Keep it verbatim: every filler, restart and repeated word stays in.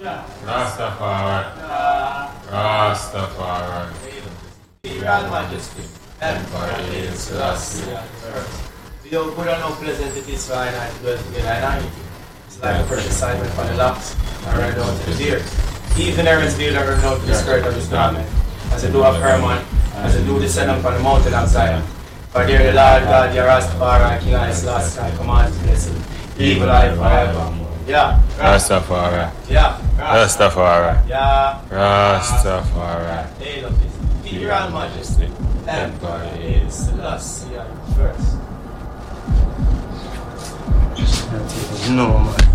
Rastafari. Rastafari. Royal Majesty. Emperor Haile Selassie the First. We don't put on no pleasant it is for I and dwell together and I. It's like a precious diamond for the locks, I ran down to the ears. Even Aaron's veil I ran out to the skirt of his garment. As I do of Hermon, as I do descend upon the mountain of Zion. For there the Lord God, your Rastafari, King Haile Selassie, I command his blessing. Evil eye forever. Yeah. Rastafari. Yeah. Rastafari. Yeah. Rastafari. Hail of his Imperial Majesty. Emperor Haile Selassie the First. No, man.